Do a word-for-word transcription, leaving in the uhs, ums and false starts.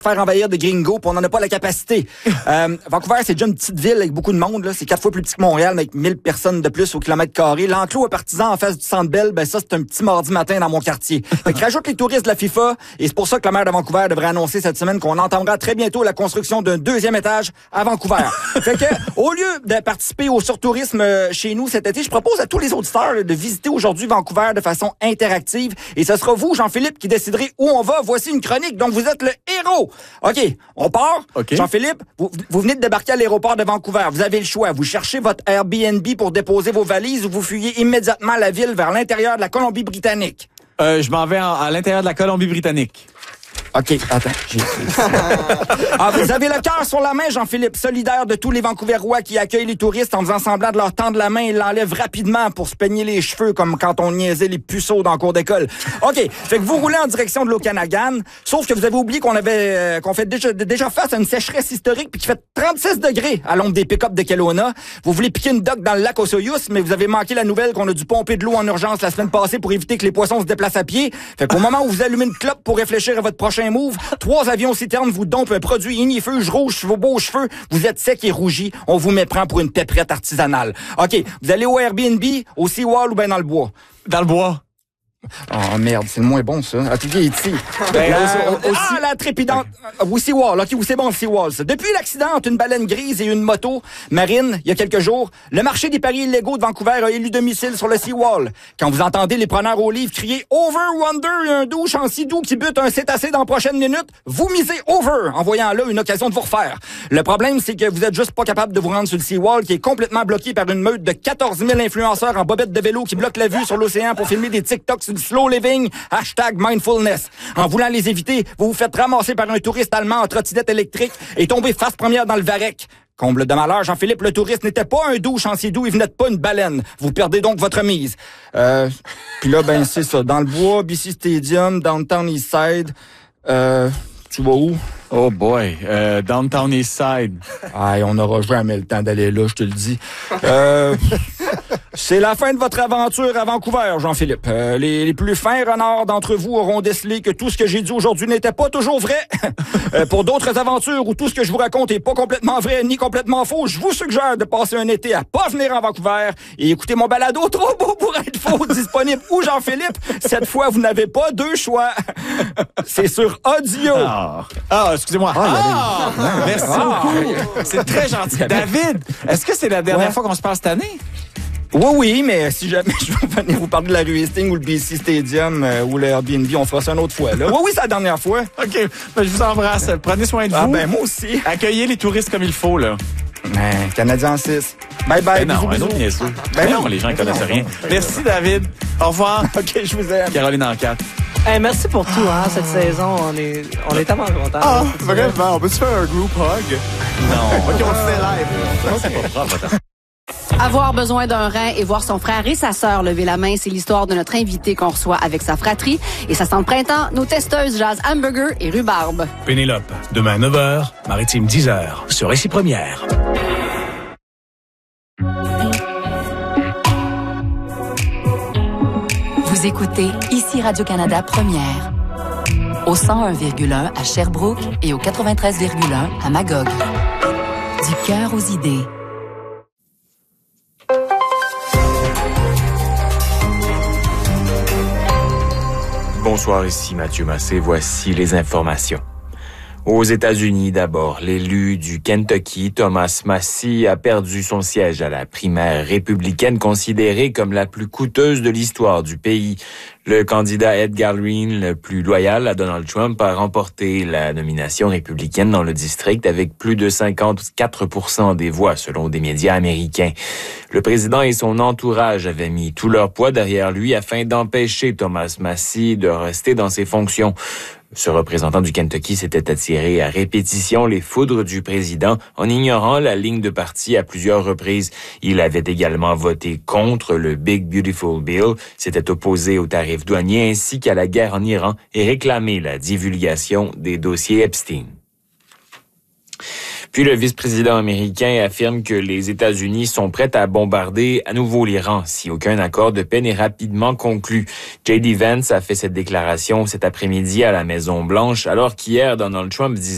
faire envahir de gringos, puis on n'en a pas la capacité. Euh, Vancouver, c'est déjà une petite ville avec beaucoup de monde. Là. C'est quatre fois plus petit que Montréal, mais avec mille personnes de plus au kilomètre carré. L'enclos à partisans en face du Centre Bell, ben ça, c'est un petit mardi matin dans mon quartier. Fait que rajoute les touristes de la FIFA, et c'est pour ça que la maire de Vancouver devrait annoncer cette semaine qu'on entendra très bientôt la construction d'un deuxième étage à Vancouver. Fait que, au lieu de participer au surtourisme chez nous cet été, je propose à tous les auditeurs là, de visiter aujourd'hui Vancouver de façon interactive. Et ce sera vous, Jean-Philippe, qui déciderez où on va. Voici une chronique, donc vous êtes le héros. OK, on part. Okay. Jean-Philippe, vous, vous venez de débarquer à l'aéroport de Vancouver. Vous avez le choix. Vous cherchez votre Airbnb pour déposer vos valises ou vous fuyez immédiatement la ville vers l'intérieur de la Colombie-Britannique? Euh, je m'en vais en, à l'intérieur de la Colombie-Britannique. OK, attends. J'ai... ah, vous avez le cœur sur la main, Jean-Philippe, solidaire de tous les Vancouverois qui accueillent les touristes en faisant semblant de leur tendre la main et l'enlèvent rapidement pour se peigner les cheveux comme quand on niaisait les puceaux dans le cours d'école. OK, fait que vous roulez en direction de l'Okanagan, sauf que vous avez oublié qu'on avait euh, qu'on fait déjà, déjà face à une sécheresse historique puis qu'il fait trente-six degrés à l'ombre des pick-up de Kelowna. Vous voulez piquer une dock dans le lac Osoyoos, mais vous avez manqué la nouvelle qu'on a dû pomper de l'eau en urgence la semaine passée pour éviter que les poissons se déplacent à pied. Fait qu'au moment où vous allumez une clope pour réfléchir à votre prochain move, trois avions citernes vous dompent un produit ignifuge rouge sur vos beaux cheveux. Vous êtes sec et rougi. On vous méprend pour une péprette artisanale. OK, vous allez au Airbnb, au Seawall ou bien dans le bois? Dans le bois. Oh merde, c'est le moins bon, ça. Atelier ici. Ben, euh, aussi... Ah, la trépidante. Okay. Oui, Seawall. OK, oui, c'est bon, Seawall, ça. Depuis l'accident entre une baleine grise et une moto marine, il y a quelques jours, le marché des paris illégaux de Vancouver a élu domicile sur le Seawall. Quand vous entendez les preneurs au livre crier « Over, Wonder » et un douche en sidou qui bute un cétacé dans la prochaine minute, vous misez « Over » en voyant là une occasion de vous refaire. Le problème, c'est que vous êtes juste pas capable de vous rendre sur le Seawall qui est complètement bloqué par une meute de quatorze mille influenceurs en bobette de vélo qui bloquent la vue sur l'océan pour filmer des TikToks du slow living, hashtag mindfulness. En voulant les éviter, vous vous faites ramasser par un touriste allemand en trottinette électrique et tomber face première dans le varech. Comble de malheur, Jean-Philippe, le touriste n'était pas un douche en sidou, il venait de pas une baleine. Vous perdez donc votre mise. Euh, puis là, ben c'est ça. Dans le bois, B C Stadium, Downtown Eastside. Euh, tu vas où? Oh boy, euh, Downtown Eastside. Aïe, on n'aura jamais le temps d'aller là, je te le dis. Euh... C'est la fin de votre aventure à Vancouver, Jean-Philippe. Euh, les, les plus fins renards d'entre vous auront décelé que tout ce que j'ai dit aujourd'hui n'était pas toujours vrai. euh, pour d'autres aventures où tout ce que je vous raconte est pas complètement vrai ni complètement faux, je vous suggère de passer un été à pas venir en Vancouver et écouter mon balado Trop beau pour être faux, disponible où, Jean-Philippe? Cette fois, vous n'avez pas deux choix. C'est sur audio. Ah, ah excusez-moi. Ah, ah, ah, merci ah, beaucoup. C'est très gentil. David, est-ce que c'est la dernière ouais. fois qu'on se parle cette année? Oui, oui, mais si jamais je veux venir vous parler de la rue Hastings ou le B C Stadium euh, ou le Airbnb, on fera ça une autre fois. Là. Oui, oui, c'est la dernière fois. OK, ben, je vous embrasse. Prenez soin de vous. Ah ben moi aussi. Accueillez les touristes comme il faut, là. Ben, Canadien six. Bye bye. Ben non, bisous, un autre bisous. niaiseux. Ben ben non, non, les gens ne connaissent non. rien. Merci, David. Au revoir. OK, je vous aime. Caroline en quatre. Hey, merci pour tout, hein, cette saison. On est, on est tellement contents. Ah, vraiment. On peut se faire un group hug? Non. OK, on le fait live. C'est pas propre, attends. Avoir besoin d'un rein et voir son frère et sa sœur lever la main, c'est l'histoire de notre invité qu'on reçoit avec sa fratrie. Et ça sent le printemps, nos testeuses jazz hamburger et rhubarbe. Pénélope, demain neuf heures, Maritime dix heures, sur Récit Première. Vous écoutez ici Radio-Canada Première. Au cent un virgule un à Sherbrooke et au quatre-vingt-treize virgule un à Magog. Du cœur aux idées. Bonsoir, ici Mathieu Massé. Voici les informations. Aux États-Unis, d'abord, l'élu du Kentucky, Thomas Massie, a perdu son siège à la primaire républicaine considérée comme la plus coûteuse de l'histoire du pays. Le candidat Ed Galbraith, le plus loyal à Donald Trump, a remporté la nomination républicaine dans le district avec plus de cinquante-quatre pour cent des voix, selon des médias américains. Le président et son entourage avaient mis tout leur poids derrière lui afin d'empêcher Thomas Massie de rester dans ses fonctions. Ce représentant du Kentucky s'était attiré à répétition les foudres du président en ignorant la ligne de parti à plusieurs reprises. Il avait également voté contre le Big Beautiful Bill, s'était opposé aux tarifs douaniers ainsi qu'à la guerre en Iran et réclamé la divulgation des dossiers Epstein. Puis le vice-président américain affirme que les États-Unis sont prêts à bombarder à nouveau l'Iran si aucun accord de paix n'est rapidement conclu. J D Vance a fait cette déclaration cet après-midi à la Maison-Blanche alors qu'hier Donald Trump disait